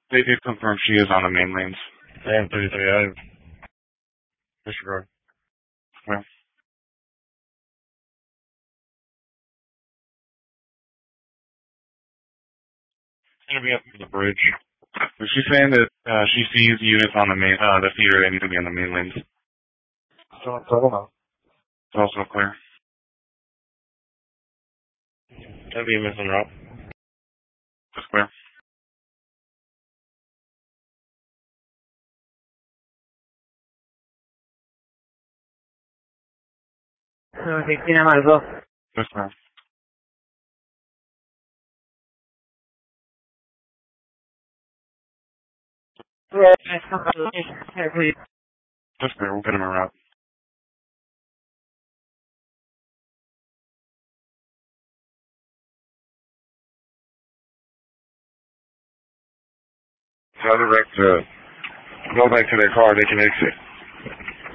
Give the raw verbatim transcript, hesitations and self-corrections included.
They did confirm she is on the main lanes. And thirty-three, I disregard. Well, it's gonna be up to the bridge. But she's saying that uh, she sees units on the main, uh, the theater that need to be on the main lanes. So, I don't know. It's also clear. That'd be a missing route. It's clear. Sono Cristina Marco. It's clear. It's clear. We'll get him a route. Tell the wreck to go back to their car. They can exit.